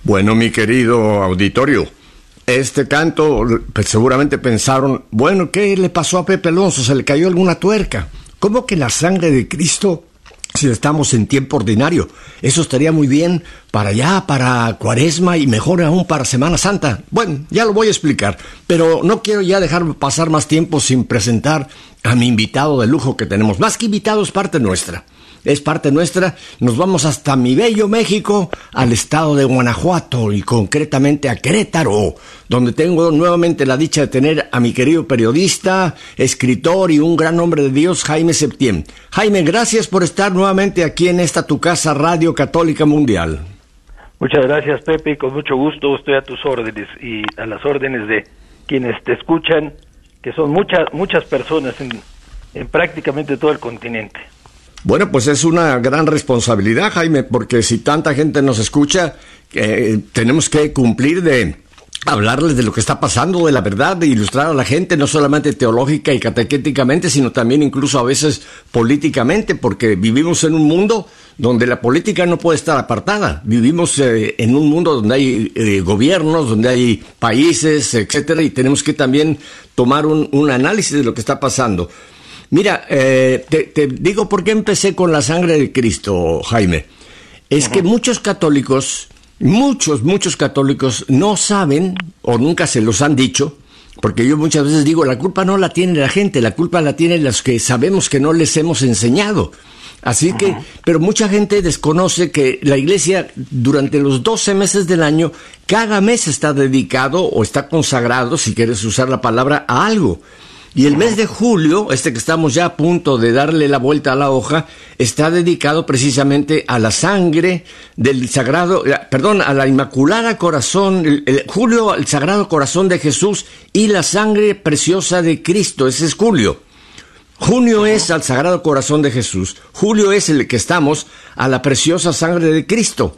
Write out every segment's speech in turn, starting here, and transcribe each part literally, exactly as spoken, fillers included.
Bueno, mi querido auditorio, este canto, pues seguramente pensaron, bueno, ¿qué le pasó a Pepe Alonso? ¿Se le cayó alguna tuerca? ¿Cómo que la sangre de Cristo si estamos en tiempo ordinario? Eso estaría muy bien para allá, para Cuaresma y mejor aún para Semana Santa. Bueno, ya lo voy a explicar, pero no quiero ya dejar pasar más tiempo sin presentar a mi invitado de lujo que tenemos. Más que invitado, es parte nuestra. Es parte nuestra. Nos vamos hasta mi bello México, al estado de Guanajuato y concretamente a Querétaro, donde tengo nuevamente la dicha de tener a mi querido periodista, escritor y un gran hombre de Dios, Jaime Septién. Jaime, gracias por estar nuevamente aquí en esta tu casa, Radio Católica Mundial. Muchas gracias, Pepe, y con mucho gusto estoy a tus órdenes y a las órdenes de quienes te escuchan, que son muchas muchas personas en, en prácticamente todo el continente. Bueno, pues es una gran responsabilidad, Jaime, porque si tanta gente nos escucha, eh, tenemos que cumplir de hablarles de lo que está pasando, de la verdad, de ilustrar a la gente, no solamente teológica y catequéticamente, sino también incluso a veces políticamente, porque vivimos en un mundo donde la política no puede estar apartada. Vivimos eh, en un mundo donde hay eh, gobiernos, donde hay países, etcétera, y tenemos que también tomar un, un análisis de lo que está pasando. Mira, eh, te, te digo por qué empecé con la sangre de Cristo, Jaime. Es que muchos católicos, muchos, muchos católicos no saben, o nunca se los han dicho, porque yo muchas veces digo, la culpa no la tiene la gente, la culpa la tienen los que sabemos que no les hemos enseñado. Así que, uh-huh. Pero mucha gente desconoce que la Iglesia durante los doce meses del año, cada mes está dedicado o está consagrado, si quieres usar la palabra, a algo. Y el mes de julio, este que estamos ya a punto de darle la vuelta a la hoja, está dedicado precisamente a la sangre del Sagrado, perdón, a la Inmaculada Corazón, el, el, julio, el Sagrado Corazón de Jesús y la sangre preciosa de Cristo. Ese es julio. Junio es al Sagrado Corazón de Jesús. Julio es el que estamos a la preciosa sangre de Cristo.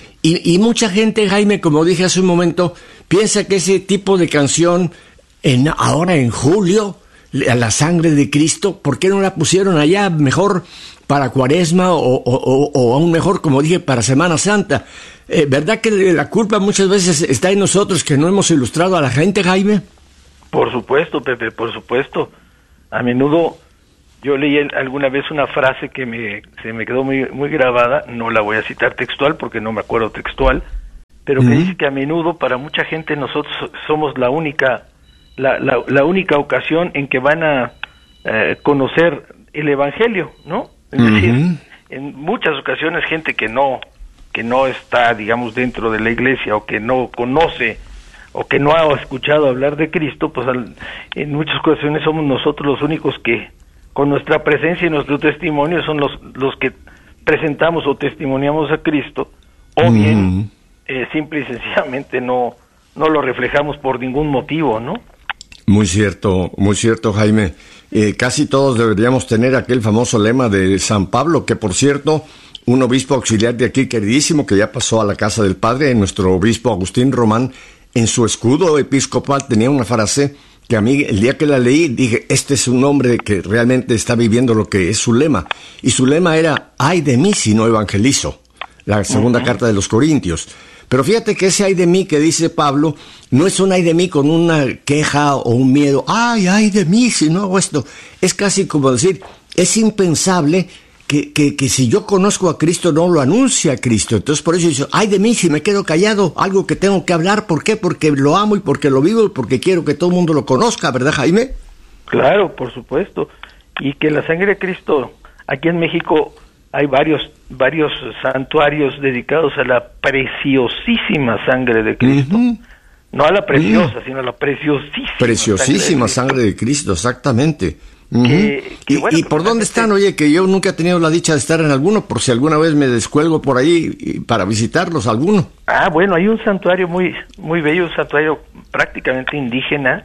Y, y mucha gente, Jaime, como dije hace un momento, piensa que ese tipo de canción, en, ahora en julio, a la sangre de Cristo, ¿por qué no la pusieron allá mejor para Cuaresma o, o, o, o aún mejor, como dije, para Semana Santa? Eh, ¿Verdad que la culpa muchas veces está en nosotros que no hemos ilustrado a la gente, Jaime? Por supuesto, Pepe, por supuesto. A menudo yo leí alguna vez una frase que me se me quedó muy muy grabada, no la voy a citar textual porque no me acuerdo textual, pero que uh-huh. dice que a menudo para mucha gente nosotros somos la única la la, la única ocasión en que van a eh, conocer el evangelio, ¿no? Es uh-huh. decir, en muchas ocasiones gente que no que no está, digamos, dentro de la iglesia o que no conoce o que no ha escuchado hablar de Cristo, pues al, en muchas ocasiones somos nosotros los únicos que con nuestra presencia y nuestro testimonio son los los que presentamos o testimoniamos a Cristo, o mm. bien eh, simple y sencillamente no no lo reflejamos por ningún motivo, ¿no? Muy cierto, muy cierto, Jaime. Eh, casi todos deberíamos tener aquel famoso lema de San Pablo, que por cierto, un obispo auxiliar de aquí queridísimo, que ya pasó a la casa del Padre, nuestro obispo Agustín Román, en su escudo episcopal tenía una frase que a mí, el día que la leí, dije, este es un hombre que realmente está viviendo lo que es su lema. Y su lema era, ay de mí si no evangelizo, la segunda uh-huh. carta de los Corintios. Pero fíjate que ese ay de mí que dice Pablo, no es un ay de mí con una queja o un miedo, ay, ay de mí si no hago esto. Es casi como decir, es impensable Que, que, que si yo conozco a Cristo no lo anuncia a Cristo. Entonces por eso dice, ay de mí si me quedo callado, algo que tengo que hablar. ¿Por qué? Porque lo amo y porque lo vivo y porque quiero que todo el mundo lo conozca, ¿verdad, Jaime? Claro, por supuesto. Y que la sangre de Cristo, aquí en México hay varios varios santuarios dedicados a la preciosísima sangre de Cristo. Uh-huh. No a la preciosa, uh-huh. sino a la preciosísima Preciosísima sangre de Cristo, sangre de Cristo exactamente. Uh-huh. Que, que, ¿Y, bueno, ¿Y por dónde están? Oye, que yo nunca he tenido la dicha de estar en alguno, por si alguna vez me descuelgo por ahí para visitarlos, alguno. Ah, bueno, hay un santuario muy muy bello, un santuario prácticamente indígena,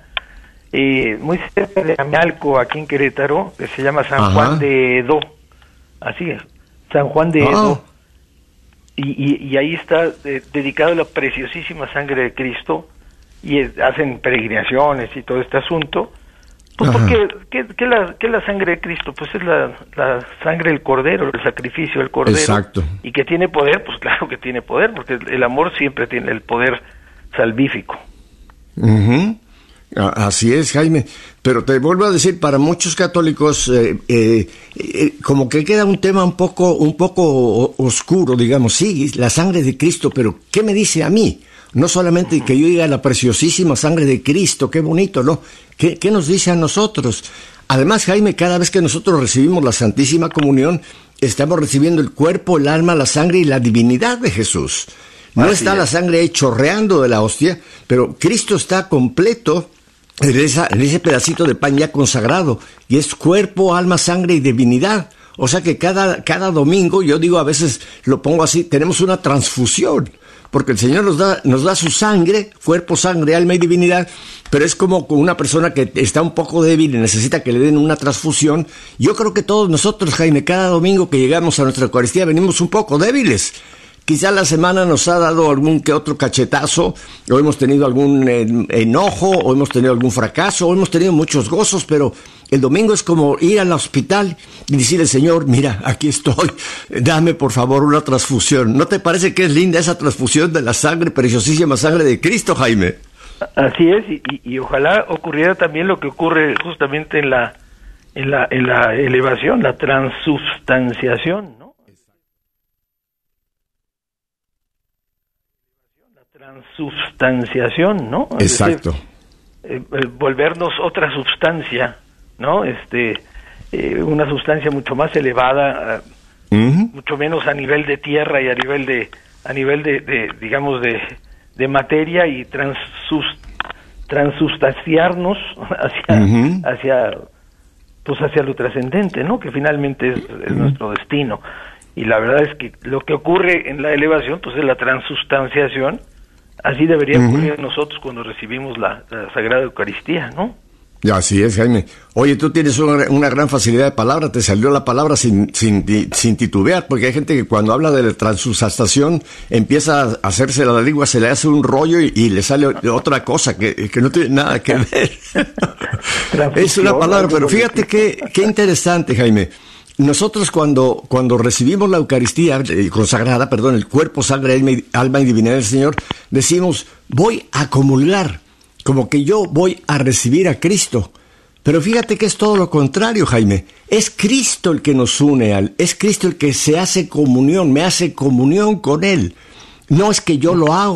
eh, muy cerca de Amealco, aquí en Querétaro, que se llama San Ajá. Juan de Edo, así es, San Juan de Edo, oh. y, y, y ahí está eh, dedicado a la preciosísima sangre de Cristo, y es, hacen peregrinaciones y todo este asunto. Pues Ajá. porque ¿qué, qué, la, ¿qué la sangre de Cristo? Pues es la, la sangre del Cordero, el sacrificio del Cordero. Exacto. Y que tiene poder, pues claro que tiene poder, porque el amor siempre tiene el poder salvífico. Uh-huh. Así es, Jaime. Pero te vuelvo a decir, para muchos católicos, eh, eh, eh, como que queda un tema un poco, un poco oscuro, digamos. Sí, la sangre de Cristo, pero ¿qué me dice a mí? No solamente que yo diga la preciosísima sangre de Cristo, qué bonito, ¿no? ¿Qué, qué nos dice a nosotros? Además, Jaime, cada vez que nosotros recibimos la Santísima Comunión, estamos recibiendo el cuerpo, el alma, la sangre y la divinidad de Jesús. No Así está es. La sangre chorreando de la hostia, pero Cristo está completo en, esa, en ese pedacito de pan ya consagrado, y es cuerpo, alma, sangre y divinidad. O sea que cada, cada domingo, yo digo, a veces lo pongo así, tenemos una transfusión, porque el Señor nos da, nos da su sangre, cuerpo, sangre, alma y divinidad, pero es como con una persona que está un poco débil y necesita que le den una transfusión. Yo creo que todos nosotros, Jaime, cada domingo que llegamos a nuestra Eucaristía venimos un poco débiles. Quizá la semana nos ha dado algún que otro cachetazo, o hemos tenido algún enojo, o hemos tenido algún fracaso, o hemos tenido muchos gozos, pero el domingo es como ir al hospital y decirle, Señor, mira, aquí estoy, dame por favor una transfusión. ¿No te parece que es linda esa transfusión de la sangre, preciosísima sangre de Cristo, Jaime? Así es, y, y, y ojalá ocurriera también lo que ocurre justamente en la, en la, en la elevación, la transubstanciación, ¿no? Transubstanciación, ¿no? Exacto. Es decir, eh, volvernos otra sustancia, ¿no? Este, eh, una sustancia mucho más elevada, uh-huh. mucho menos a nivel de tierra y a nivel de, a nivel de, de digamos de, de materia, y transus, transustanciarnos hacia, uh-huh. hacia, pues hacia lo trascendente, ¿no? Que finalmente es, es uh-huh. nuestro destino. Y la verdad es que lo que ocurre en la elevación, pues es la transustanciación. Así debería ocurrir uh-huh. nosotros cuando recibimos la, la Sagrada Eucaristía, ¿no? Así es, Jaime. Oye, tú tienes una, una gran facilidad de palabra, te salió la palabra sin, sin, sin titubear, porque hay gente que cuando habla de la transustanciación empieza a hacerse la lengua, se le hace un rollo y, y le sale otra cosa que, que no tiene nada que ver. Es una palabra, pero fíjate qué, qué interesante, Jaime. Nosotros cuando, cuando recibimos la Eucaristía eh, consagrada, perdón, el cuerpo, sangre, alma y, alma y divinidad del Señor, decimos, voy a comulgar, como que yo voy a recibir a Cristo. Pero fíjate que es todo lo contrario, Jaime. Es Cristo el que nos une, al, es Cristo el que se hace comunión, me hace comunión con Él. No es que yo lo hago.